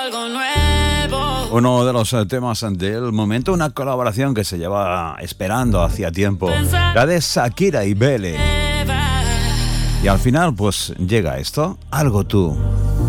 Uno de los temas del momento, una colaboración que se lleva esperando hacía tiempo, la de Shakira y Bele. Y al final pues llega esto, Algo Tú.